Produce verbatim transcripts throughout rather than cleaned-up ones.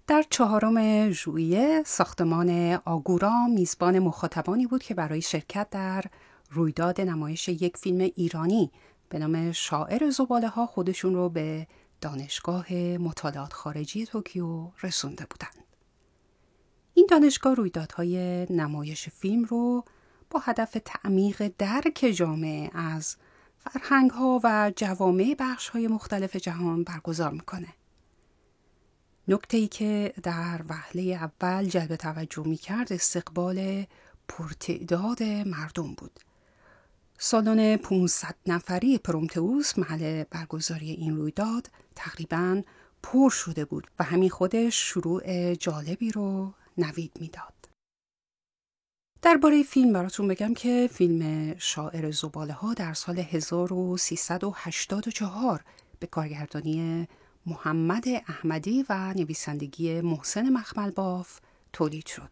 در چهارم ژوئیه ساختمان آگورا میزبان مخاطبانی بود که برای شرکت در رویداد نمایش یک فیلم ایرانی به نام شاعر زباله‌ها خودشون رو به دانشگاه مطالعات خارجی توکیو رسونده بودند. این دانشگاه رویدادهای نمایش فیلم رو با هدف تعمیق درک جامعه از فرهنگ‌ها و جوامع بخش‌های مختلف جهان برگزار میکنه. نکته‌ای که در وهله اول جلب توجه می‌کرد استقبال پرتعداد مردم بود. سالن پانصد نفری پرومتئوس محل برگزاری این رویداد تقریباً پر شده بود و همین خودش شروع جالبی رو نوید میداد. درباره فیلم براتون بگم که فیلم شاعر زباله‌ها در سال هزار و سیصد و هشتاد و چهار به کارگردانی محمد احمدی و نویسندگی محسن مخملباف تولید شد.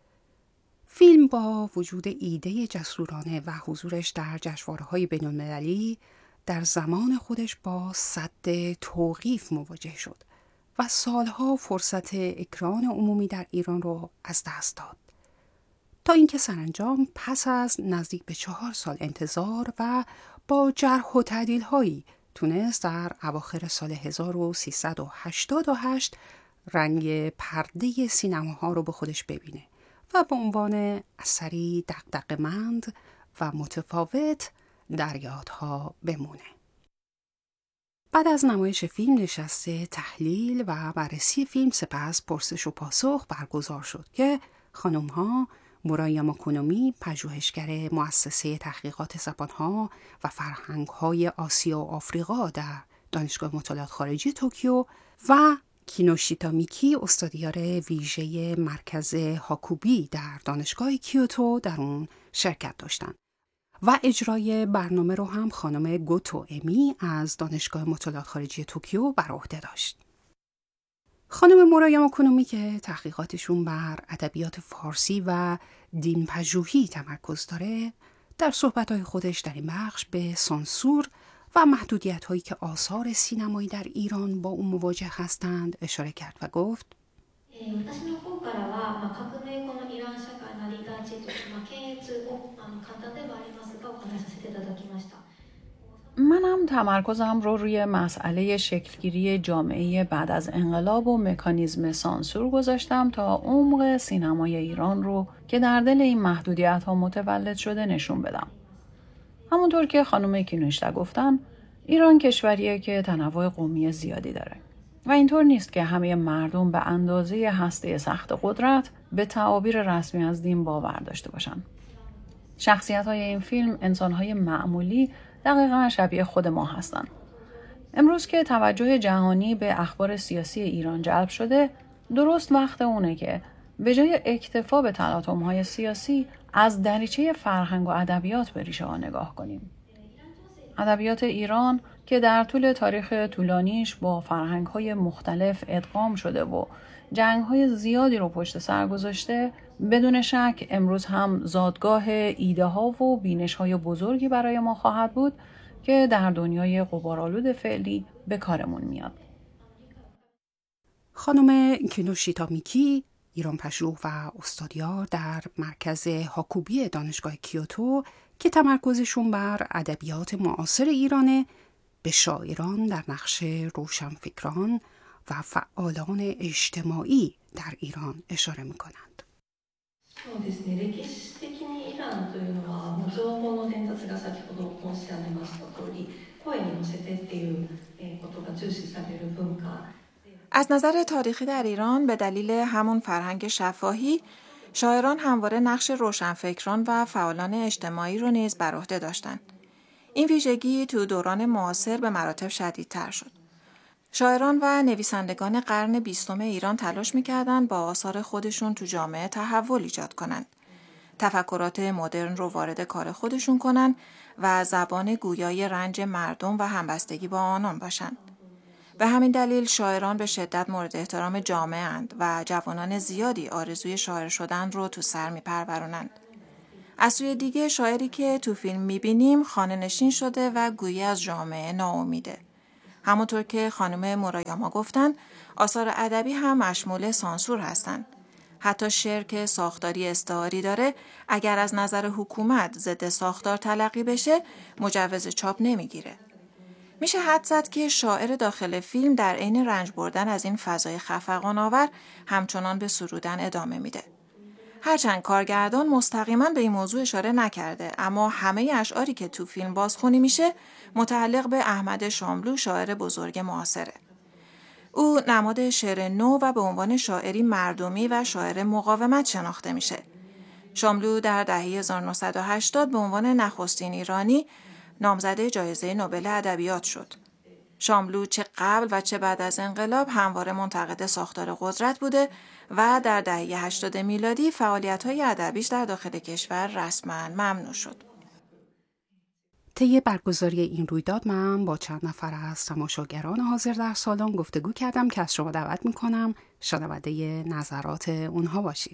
فیلم با وجود ایده جسورانه و حضورش در جشنواره‌های بین‌المللی در زمان خودش با سد توقیف مواجه شد و سالها فرصت اکران عمومی در ایران رو از دست داد. تا اینکه سرانجام پس از نزدیک به چهار سال انتظار و با جرح و تعدیل‌هایی تونست در اواخر سال هزار و سیصد و هشتاد و هشت رنگ پرده سینماها رو به خودش ببینه و به عنوان اثری دغدغه‌مند و متفاوت در یادها بمونه. بعد از نمایش فیلم نشست تحلیل و بررسی فیلم سپس پرسش و پاسخ برگزار شد که خانم‌ها مورایا کنومی، پژوهشگر مؤسسه تحقیقات زبان‌ها و فرهنگ‌های آسیا و آفریقا در دانشگاه مطالعات خارجی توکیو و کینوشیتا میکی، استادیار ویژه مرکز هاکوبی در دانشگاه کیوتو در اون شرکت داشتند و اجرای برنامه رو هم خانم گوتو امی از دانشگاه مطالعات خارجی توکیو بر عهده داشت. خانم مورایا کنومی که تحقیقاتشون بر ادبیات فارسی و دین پژوهی تمرکز داره، در صحبت‌های خودش در این بخش به سانسور و محدودیت‌هایی که آثار سینمایی در ایران با اون مواجه هستند اشاره کرد و گفت: 私の方からは、まあ、革命後のイラン社会の成り立ちと、まあ、検閲をあの簡単ではありますがお話しさせていただきました。 منم تمرکزم رو روی مسئله شکلگیری جامعه بعد از انقلاب و مکانیزم سانسور گذاشتم تا عمق سینمای ایران رو که در دل این محدودیت ها متولد شده نشون بدم. همونطور که خانم کینوشتا گفتن، ایران کشوریه که تنوع قومی زیادی داره و اینطور نیست که همه مردم به اندازه هسته سخت قدرت به تعابیر رسمی از دین باور داشته باشن. شخصیت‌های این فیلم انسان‌های معمولی دقیقاً شبیه خود ما هستند. امروز که توجه جهانی به اخبار سیاسی ایران جلب شده، درست وقت اونه که به جای اکتفا به تلاطم‌های سیاسی از دریچه فرهنگ و ادبیات به ریشه ها نگاه کنیم. ادبیات ایران که در طول تاریخ طولانیش با فرهنگ‌های مختلف ادغام شده و جنگ‌های زیادی رو پشت سر گذاشته، بدون شک امروز هم زادگاه ایده‌ها و بینش‌های بزرگی برای ما خواهد بود که در دنیای غبارآلود فعلی به کارمون میاد. خانم کینوشیتا میکی، ایران پژوه و استادیار در مرکز هاکوبی دانشگاه کیوتو که تمرکزشون بر ادبیات معاصر ایرانه، به شاعران در نقش روشنفکران و فعالان اجتماعی در ایران اشاره میکنند. そうですね、歴史的にイランというのはもう情報の伝達が先ほど申し上げました通り、声に乗せてっていうことが重視される文化。 از نظر تاریخی در ایران به دلیل همون فرهنگ شفاهی، شاعران همواره نقش روشنفکران و فعالان اجتماعی رو نیز بر عهده داشتند. این ویژگی تو دوران معاصر به مراتب شدیدتر شد. شاعران و نویسندگان قرن بیستم ایران تلاش می‌کردند با آثار خودشون تو جامعه تحول ایجاد کنند. تفکرات مدرن رو وارد کار خودشون کنند و زبان گویای رنج مردم و همبستگی با آنان باشند. به همین دلیل شاعران به شدت مورد احترام جامعه اند و جوانان زیادی آرزوی شاعر شدن رو تو سر می‌پرورونند. از سوی دیگه شاعری که تو فیلم می‌بینیم خانه نشین شده و گویی از جامعه ناامیده. همونطور که خانم مورایاما گفتن، آثار ادبی هم مشمول سانسور هستند. حتی شعر که ساختاری استعاری داره، اگر از نظر حکومت ضد ساختار تلقی بشه، مجوز چاپ نمیگیره. میشه حد زد که شاعر داخل فیلم در عین رنج بردن از این فضای خفقان‌آور همچنان به سرودن ادامه میده. هرچند کارگردان مستقیما به این موضوع اشاره نکرده، اما همه اشعاری که تو فیلم بازخوانی میشه متعلق به احمد شاملو، شاعر بزرگ معاصره. او نماد شعر نو و به عنوان شاعری مردمی و شاعر مقاومت شناخته میشه. شاملو در دهه هزار و نهصد و هشتاد به عنوان نخستین ایرانی نامزد جایزه نوبل ادبیات شد. شاملو چه قبل و چه بعد از انقلاب همواره منتقد ساختار قدرت بوده و در دهه هشتاد میلادی فعالیت‌های ادبیش در داخل کشور رسما ممنوع شد. طی برگزاری این رویداد من با چند نفر از تماشاگران حاضر در سالن گفتگو کردم که از شما دعوت میکنم شنونده نظرات اونها باشید.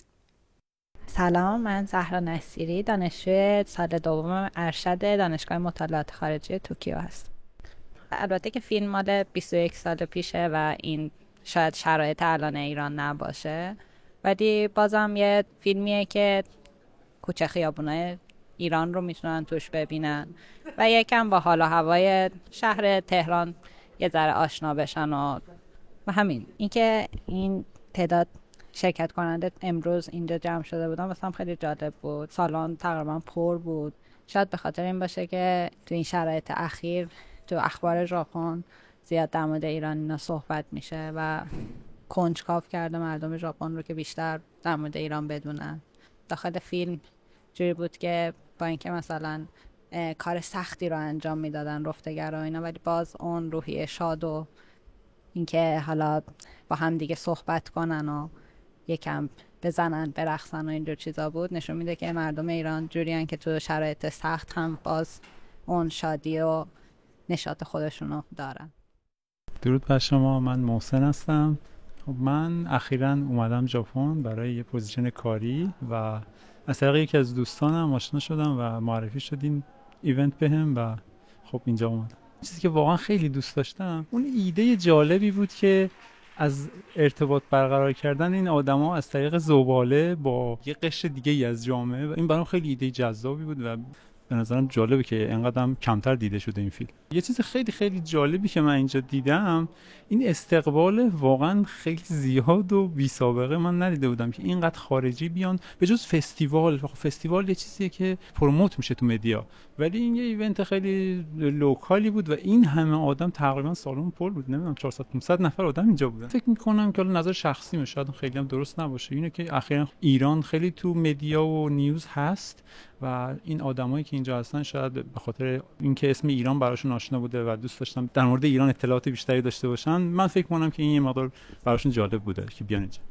سلام، من زهرا نصیری، دانشجوی سال دوم ارشد دانشگاه مطالعات خارجی توکیو هستم. البته که فیلم مال بیست و یک سال پیشه و این شاید شرایط الان ایران نباشه، ولی بازم یه فیلمیه که کوچه خیابونای ایران رو میتونن توش ببینن و یکم با حال و هوای شهر تهران یه ذره آشنا بشن و, و همین اینکه این تعداد شرکت کننده امروز اینجا جمع شده بودن واسم خیلی جالب بود. سالن تقریبا پر بود. شاید به خاطر این باشه که تو این شرایط اخیر تو اخبار ژاپن زیاد در مورد ایران اینا صحبت میشه و کنجکاو کرده مردم ژاپن رو که بیشتر در مورد ایران بدونن. داخل فیلم جوری بود که با اینکه مثلا کار سختی رو انجام میدادن رفتگرا اینا، ولی باز اون روحیه شاد و اینکه حالا با هم دیگه صحبت کنن و یکم بزنن برقصن و اینجور چیزا بود، نشون میده که مردم ایران جوریان که تو شرایط سخت هم باز اون شادی و نشاط خودشونو دارن. درود بر شما، من محسن هستم. من اخیراً اومدم ژاپن برای یه پوزیشن کاری و از طریق یکی از دوستانم آشنا شدم و معرفی شد این ایونت بهم و خب اینجا اومدم. چیزی که واقعا خیلی دوست داشتم اون ایده جالبی بود که از ارتباط برقرار کردن این آدما از طریق زباله با یه قشر دیگه ای از جامعه و این برام خیلی ایده جذابی بود و به نظرم جالبه که اینقدر کمتر دیده شده این فیلم. یه چیز خیلی خیلی جالبی که من اینجا دیدم این استقبال واقعا خیلی زیاد و بی سابقه من ندیده بودم که اینقدر خارجی بیان به جز فستیوال. فستیوال یه چیزیه که پروموت میشه تو مدیا، ولی این یه ایونت خیلی لوکالی بود و این همه آدم تقریبا سالن پر بود. نمیدونم چهارصد پانصد نفر آدم اینجا بودن. فکر میکنم که نظر شخصی میشه شاید خیلی هم درست نباشه اینه که اخیراً ایران خیلی تو مدیا و نیوز هست و این آدمایی که اینجا هستن شاید به خاطر اینکه اسم ایران براشون آشنا بوده و دوست داشتن در مورد ایران اطلاعات بیشتری داشته باشن. من فکر می‌کنم که این یه مقدار براشون جالب بوده که بیان اینجا.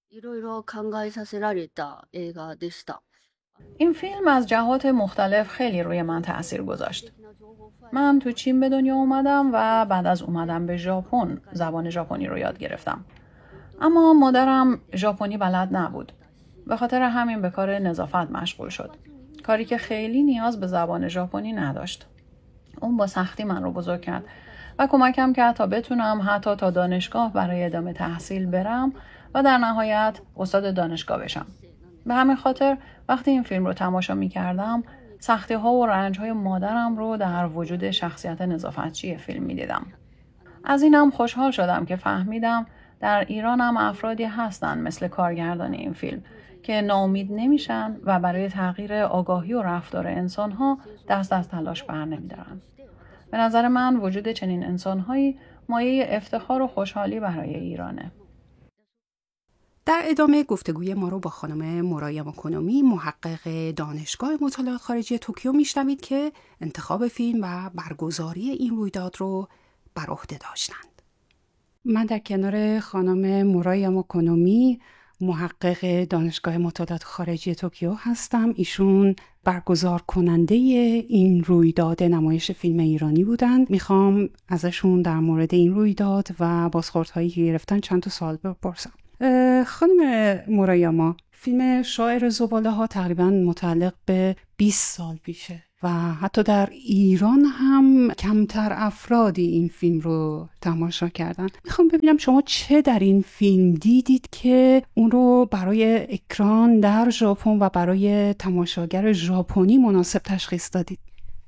این فیلم از جهات مختلف خیلی روی من تأثیر گذاشت. من تو چین به دنیا اومدم و بعد از اومدم به ژاپن زبان ژاپنی رو یاد گرفتم. اما مادرم ژاپنی بلد نبود. به خاطر همین به کار نظافت مشغول شد. کاری که خیلی نیاز به زبان ژاپنی نداشت. اون با سختی من رو بزرگ کرد و کمکم کرد تا بتونم حتی تا دانشگاه برای ادامه تحصیل برم و در نهایت استاد دانشگاه بشم. به همین خاطر وقتی این فیلم رو تماشا می کردم سختی ها و رنج های مادرم رو در وجود شخصیت نظافتچی فیلم می دیدم. از اینم خوشحال شدم که فهمیدم در ایران هم افرادی هستن مثل کارگردان این فیلم که ناامید نمیشن و برای تغییر آگاهی و رفتار انسان‌ها دست از تلاش بر نمی‌دارن. به نظر من وجود چنین انسان‌هایی مایه افتخار و خوشحالی برای ایرانه. در ادامه گفتگوی ما رو با خانم مورایاما کنومی، محقق دانشگاه مطالعات خارجی توکیو میشنوید که انتخاب فیلم و برگزاری این رویداد رو بر عهده داشتند. من در کنار خانم مورایاما کنومی، محقق دانشگاه مطالعات خارجی توکیو هستم. ایشون برگزار کننده این رویداد نمایش فیلم ایرانی بودند. میخوام ازشون در مورد این رویداد و بازخوردهایی که گرفتن چند تا سوال بپرسم. خانم مورایاما، فیلم شاعر زباله‌ها تقریبا متعلق به بیست سال پیشه و حتی در ایران هم کمتر افرادی این فیلم رو تماشا کردن. میخوام ببینم شما چه در این فیلم دیدید که اون رو برای اکران در ژاپن و برای تماشاگر ژاپنی مناسب تشخیص دادید؟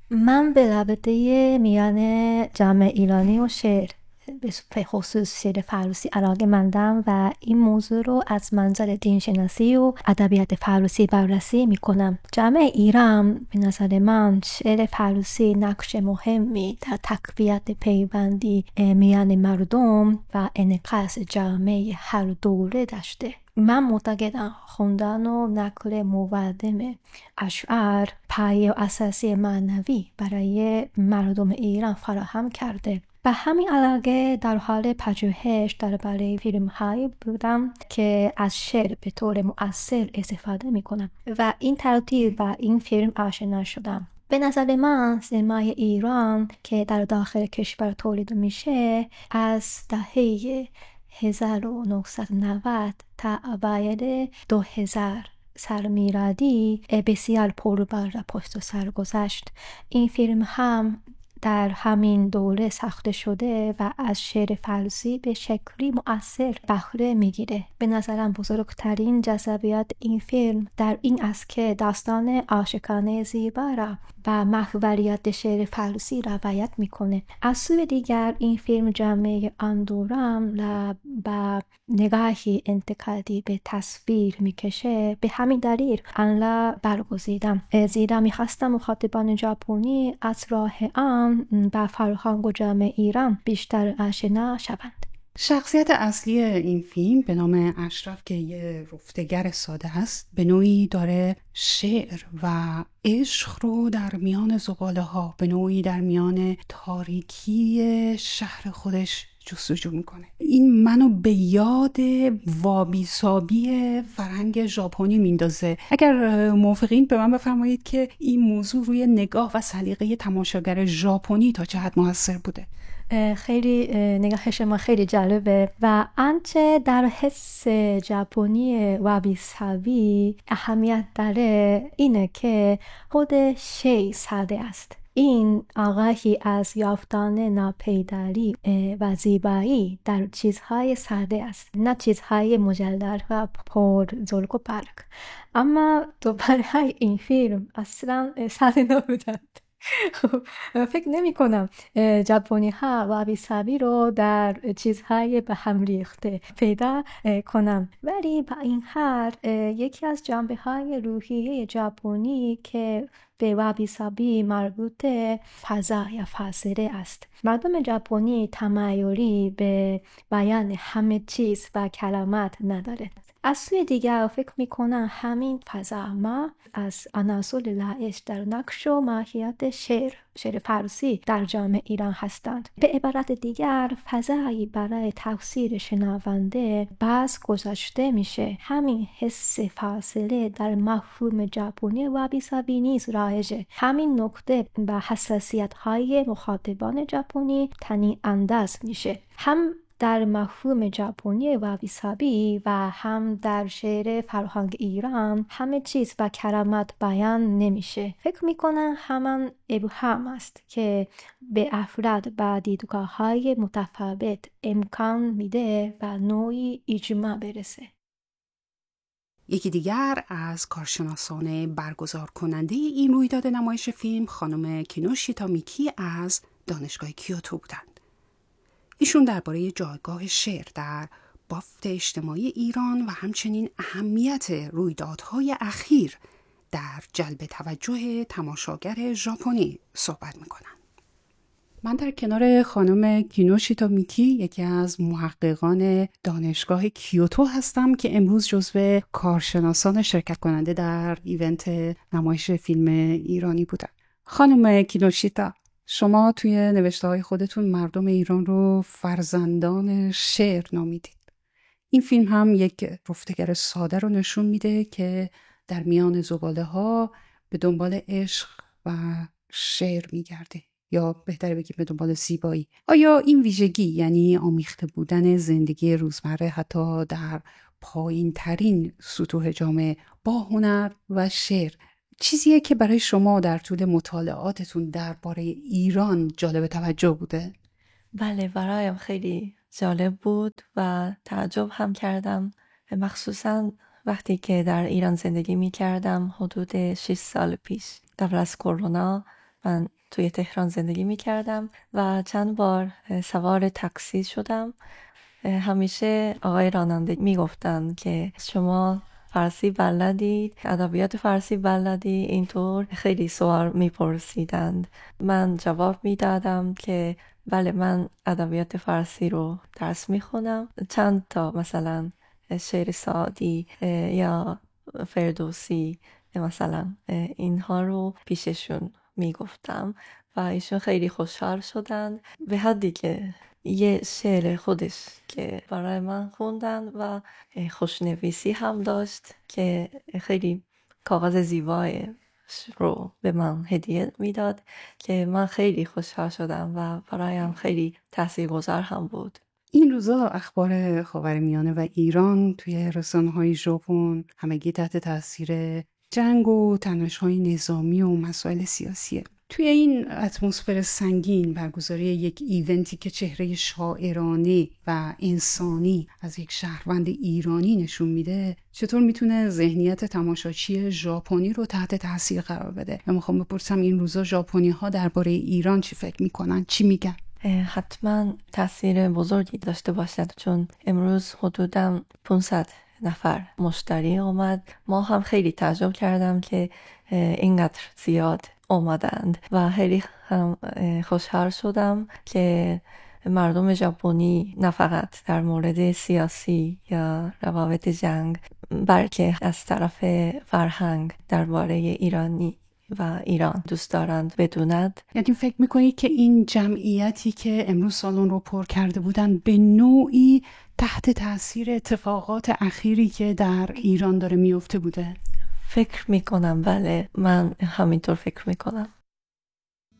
من به رابطه میان جامعه ایرانی و شعر به خصوص شعر فارسی علاقه مندم و این موضوع رو از منظر دینشناسی و ادبیات فارسی بررسی میکنم. جامعه ایران به نظر من شعر فارسی نقش مهمی در تقویت پیوندی میان مردم و انعکاس جامعه هر دوره داشته. من معتقدم خوندن و نقل مودم اشعار پایه اساسی معنوی برای مردم ایران فراهم کرده. به همین علاقه در حال پژوهش درباره فیلم‌هایی بودم که از شعر به طور مؤثر استفاده می‌کنم و این ترتیب با این فیلم آشنا شدم. به نظر من سینمای ایران که در داخل کشور تولید میشه از دهه هزار و نهصد و نود تا اوایل دو هزار سال میلادی بسیار پربار و پشت سر گذشت. این فیلم هم در همین دوره ساخته شده و از شعر فارسی به شکلی مؤثر بهره میگیره. به نظرم بزرگترین جذابیت این فیلم در این است که داستان عاشقانه زیبا را و محوریت شعر فارسی روایت میکنه. از سوی دیگر این فیلم جامعه آن دوران را با نگاهی انتقادی به تصویر میکشه. به همین دلیل آن را برگزیدم، زیرا میخواستم مخاطبان ژاپنی از راه آن با فرهنگ و جامعه ایران بیشتر آشنا شوند. شخصیت اصلی این فیلم به نام اشرف که یه رفتگر ساده است، به نوعی داره شعر و عشق رو در میان زباله ها، به نوعی در میان تاریکی شهر خودش جستجو میکنه. این منو به یاد وابی سابی فرهنگ ژاپنی میندازه. اگر موافقین به من بفرمایید که این موضوع روی نگاه و سلیقه تماشاگر ژاپنی تا چه حد موثر بوده؟ خیلی نگاه شما خیلی جالبه و آنچه در حس ژاپنی وابی سابی اهمیت داره اینه که خود شی ساده است. این آگاهی از یافتن ناپیداری و زیبایی در چیزهای ساده است، نه چیزهای مجلل و پر زلق و برق. اما دوباره این فیلم اصلا ساده نبودند. فکر نمی کنم ژاپنی ها وابی سابی رو در چیزهای به هم ریخته پیدا کنم، ولی با این حال یکی از جنبه های روحیه ژاپنی که به وابی سابی مربوطه فضا یا فاصله است. مردم ژاپنی تمایلی به بیان همه چیز و کلمات نداره. از سوی دیگر فکر میکنم همین فضا ما از عناصر لایش در نقش و ماهیت شعر شعر فارسی در جامعه ایران هستند. به عبارت دیگر فضایی برای تفسیر شنونده باز گذاشته میشه. همین حس فاصله در مفهوم ژاپنی وابی سابی نیز رایجه. همین نکته با حساسیت های مخاطبان ژاپنی تعیین انداز میشه، هم در مفهوم ژاپنی وابی سابی و هم در شعر فرهنگ ایران همه چیز با کلمات بیان نمیشه. فکر میکنم همان ابهام است که به افراد با دیدگاه‌های متفاوت امکان میده و نوعی اجماع برسه. یکی دیگر از کارشناسان برگزار کننده این رویداد نمایش فیلم خانم کینوشیتا میکی از دانشگاه کیوتو بودند. ایشون درباره جایگاه شعر در بافت اجتماعی ایران و همچنین اهمیت رویدادهای اخیر در جلب توجه تماشاگر ژاپنی صحبت میکنن. من در کنار خانم کینوشیتا میکی، یکی از محققان دانشگاه کیوتو هستم که امروز جزو کارشناسان شرکت کننده در ایونت نمایش فیلم ایرانی بودن. خانم کینوشیتا، شما توی نوشته‌های خودتون مردم ایران رو فرزندان شعر نامیدید. این فیلم هم یک رفتگر ساده رو نشون میده که در میان زباله‌ها به دنبال عشق و شعر میگرده، یا بهتره بگیم به دنبال زیبایی. آیا این ویژگی، یعنی آمیخته بودن زندگی روزمره حتی در پایین ترین سطوح جامعه با هنر و شعر، چیزیه که برای شما در طول مطالعاتتون درباره ایران جالب توجه بوده؟ بله، برایم خیلی جالب بود و تعجب هم کردم، مخصوصا وقتی که در ایران زندگی می کردم حدود شش سال پیش. قبل از کرونا من توی تهران زندگی می کردم و چند بار سوار تاکسی شدم. همیشه آقای راننده می گفتن که شما فارسی بلدید، ادبیات فارسی بلدی، اینطور خیلی سوال می پرسیدند. من جواب می دادم که بله، من ادبیات فارسی رو درس می خونم. چند تا مثلا شعر سعدی یا فردوسی مثلا اینها رو پیششون می گفتم و ایشون خیلی خوشحال شدن، به حدی که یه شعر خودش که برای من خوندن و خوشنویسی هم داشت که خیلی کاغذ زیبای رو به من هدیه میداد که من خیلی خوشحال شدم و برایم خیلی تاثیرگذار هم بود. این روزا اخبار خاورمیانه و ایران توی رسانه‌های ژاپن همگی تحت تاثیر جنگ و تنش‌های نظامی و مسائل سیاسیه. توی این اتمسفر سنگین برگزاری یک ایونتی که چهره شاعرانه و انسانی از یک شهروند ایرانی نشون میده، چطور میتونه ذهنیت تماشاچی ژاپنی رو تحت تاثیر قرار بده؟ من میخوام بپرسم این روزا ژاپنی‌ها درباره ایران چی فکر میکنن؟ چی میگن؟ حتما تاثیر بزرگی داشته باشد، چون امروز حدوداً پانصد نفر مشتری اومد. ما هم خیلی تعجب کردم که اینقدر زیاد اومدند و خیلی هم خوشحال شدم که مردم ژاپنی نه فقط در مورد سیاسی یا روابط جنگ، بلکه از طرف فرهنگ درباره ایرانی و ایران دوست دارند بدوند. یعنی فکر میکنی که این جمعیتی که امروز سالن رو پر کرده بودن به نوعی تحت تاثیر اتفاقات اخیری که در ایران داره میفته بوده؟ فکر میکنم، بله، من همینطور فکر میکنم.